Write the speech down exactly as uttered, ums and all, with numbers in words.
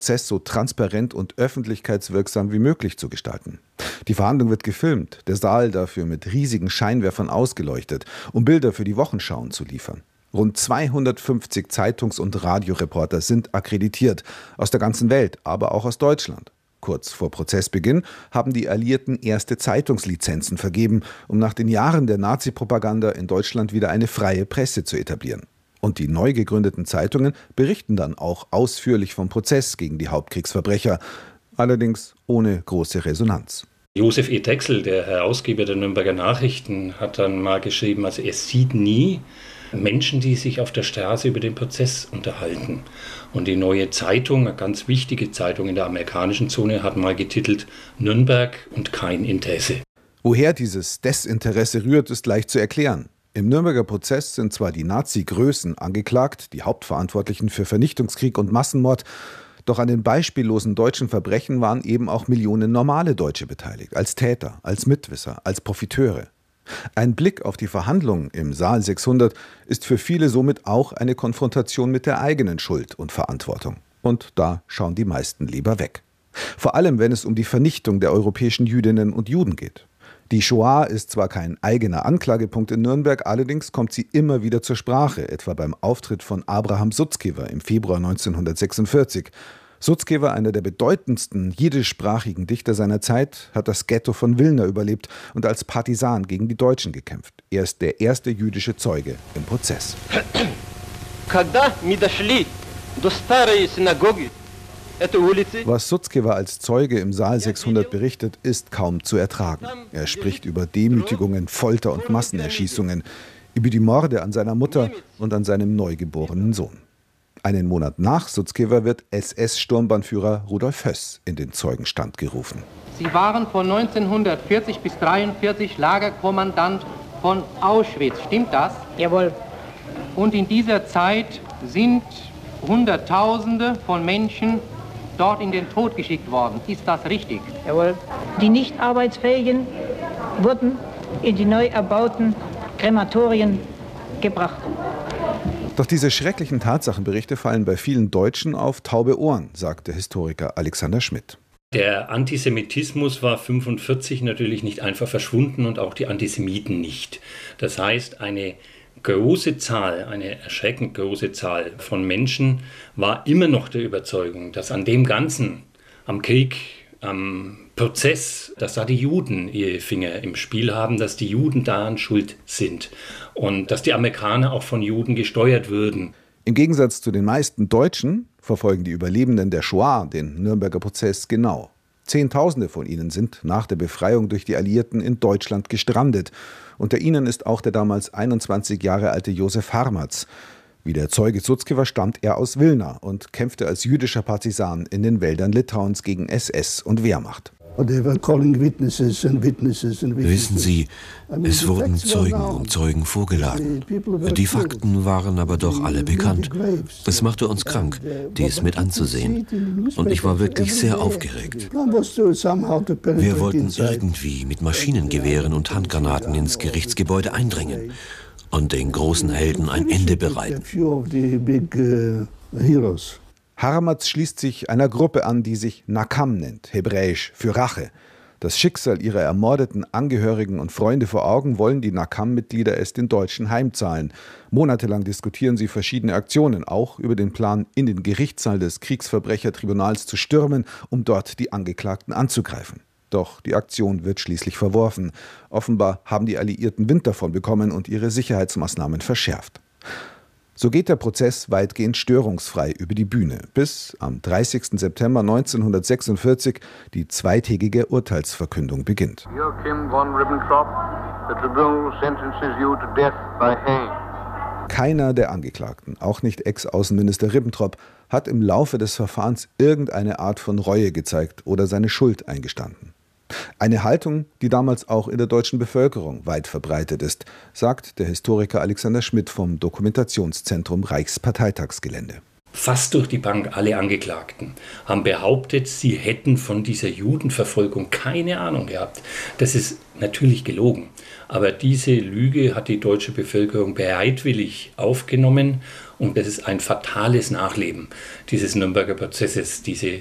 Prozess so transparent und öffentlichkeitswirksam wie möglich zu gestalten. Die Verhandlung wird gefilmt, der Saal dafür mit riesigen Scheinwerfern ausgeleuchtet, um Bilder für die Wochenschauen zu liefern. Rund zweihundertfünfzig Zeitungs- und Radioreporter sind akkreditiert, aus der ganzen Welt, aber auch aus Deutschland. Kurz vor Prozessbeginn haben die Alliierten erste Zeitungslizenzen vergeben, um nach den Jahren der Nazi-Propaganda in Deutschland wieder eine freie Presse zu etablieren. Und die neu gegründeten Zeitungen berichten dann auch ausführlich vom Prozess gegen die Hauptkriegsverbrecher, allerdings ohne große Resonanz. Josef E. Drechsel, der Herausgeber der Nürnberger Nachrichten, hat dann mal geschrieben, also er sieht nie Menschen, die sich auf der Straße über den Prozess unterhalten. Und die Neue Zeitung, eine ganz wichtige Zeitung in der amerikanischen Zone, hat mal getitelt Nürnberg und kein Interesse. Woher dieses Desinteresse rührt, ist leicht zu erklären. Im Nürnberger Prozess sind zwar die Nazi-Größen angeklagt, die Hauptverantwortlichen für Vernichtungskrieg und Massenmord, doch an den beispiellosen deutschen Verbrechen waren eben auch Millionen normale Deutsche beteiligt, als Täter, als Mitwisser, als Profiteure. Ein Blick auf die Verhandlungen im Saal sechshundert ist für viele somit auch eine Konfrontation mit der eigenen Schuld und Verantwortung. Und da schauen die meisten lieber weg. Vor allem, wenn es um die Vernichtung der europäischen Jüdinnen und Juden geht. Die Shoah ist zwar kein eigener Anklagepunkt in Nürnberg, allerdings kommt sie immer wieder zur Sprache, etwa beim Auftritt von Abraham Sutzkever im Februar neunzehnhundertsechsundvierzig. Sutzkever, einer der bedeutendsten jiddischsprachigen Dichter seiner Zeit, hat das Ghetto von Wilna überlebt und als Partisan gegen die Deutschen gekämpft. Er ist der erste jüdische Zeuge im Prozess. Was Sutzkever als Zeuge im Saal sechshundert berichtet, ist kaum zu ertragen. Er spricht über Demütigungen, Folter und Massenerschießungen, über die Morde an seiner Mutter und an seinem neugeborenen Sohn. Einen Monat nach Sutzkever wird S S-Sturmbannführer Rudolf Höss in den Zeugenstand gerufen. Sie waren von neunzehnhundertvierzig bis dreiundvierzig Lagerkommandant von Auschwitz, stimmt das? Jawohl. Und in dieser Zeit sind Hunderttausende von Menschen dort in den Tod geschickt worden. Ist das richtig? Jawohl. Die nicht arbeitsfähigen wurden in die neu erbauten Krematorien gebracht. Doch diese schrecklichen Tatsachenberichte fallen bei vielen Deutschen auf taube Ohren, sagt der Historiker Alexander Schmidt. Der Antisemitismus war fünfundvierzig natürlich nicht einfach verschwunden und auch die Antisemiten nicht. Das heißt, eine große Zahl, eine erschreckend große Zahl von Menschen war immer noch der Überzeugung, dass an dem Ganzen, am Krieg, am Prozess, dass da die Juden ihre Finger im Spiel haben, dass die Juden daran schuld sind und dass die Amerikaner auch von Juden gesteuert würden. Im Gegensatz zu den meisten Deutschen verfolgen die Überlebenden der Shoah den Nürnberger Prozess genau. Zehntausende von ihnen sind nach der Befreiung durch die Alliierten in Deutschland gestrandet. Unter ihnen ist auch der damals einundzwanzig Jahre alte Josef Harmatz. Wie der Zeuge Sutzkever stammt er aus Wilna und kämpfte als jüdischer Partisan in den Wäldern Litauens gegen S S und Wehrmacht. Wissen Sie, es wurden Zeugen um Zeugen vorgeladen. Die Fakten waren aber doch alle bekannt. Es machte uns krank, dies mit anzusehen. Und ich war wirklich sehr aufgeregt. Wir wollten irgendwie mit Maschinengewehren und Handgranaten ins Gerichtsgebäude eindringen und den großen Helden ein Ende bereiten. Harmatz schließt sich einer Gruppe an, die sich Nakam nennt, hebräisch für Rache. Das Schicksal ihrer ermordeten Angehörigen und Freunde vor Augen wollen die Nakam-Mitglieder es den Deutschen heimzahlen. Monatelang diskutieren sie verschiedene Aktionen, auch über den Plan, in den Gerichtssaal des Kriegsverbrechertribunals zu stürmen, um dort die Angeklagten anzugreifen. Doch die Aktion wird schließlich verworfen. Offenbar haben die Alliierten Wind davon bekommen und ihre Sicherheitsmaßnahmen verschärft. So geht der Prozess weitgehend störungsfrei über die Bühne, bis am dreißigsten September neunzehnhundertsechsundvierzig die zweitägige Urteilsverkündung beginnt. Joachim von Ribbentrop, the tribunal sentences you to death by hanging. Keiner der Angeklagten, auch nicht Ex-Außenminister Ribbentrop, hat im Laufe des Verfahrens irgendeine Art von Reue gezeigt oder seine Schuld eingestanden. Eine Haltung, die damals auch in der deutschen Bevölkerung weit verbreitet ist, sagt der Historiker Alexander Schmidt vom Dokumentationszentrum Reichsparteitagsgelände. Fast durch die Bank alle Angeklagten haben behauptet, sie hätten von dieser Judenverfolgung keine Ahnung gehabt. Das ist natürlich gelogen. Aber diese Lüge hat die deutsche Bevölkerung bereitwillig aufgenommen Und das ist ein fatales Nachleben dieses Nürnberger Prozesses, diese